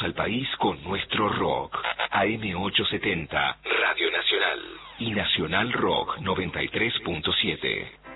al país con nuestro rock. AM870, Radio Nacional. Y Nacional Rock 93.7.